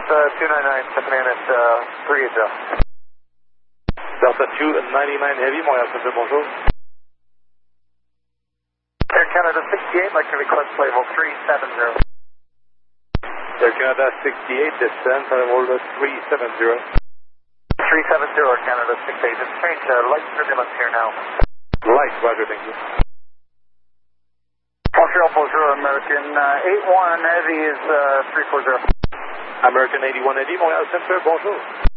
Delta 299, stepping in at 3 adjust. Delta 299 Heavy, Montréal Center, bonjour. Air Canada 68, like to request level 370. Air Canada 68, descend, order 370. 370, Air Canada 68. It's changed, light turbulence here now. Light, roger, thank you. Montreal, bonjour, American 81 Heavy is 340. American 81 Heavy, Montréal Center, bonjour.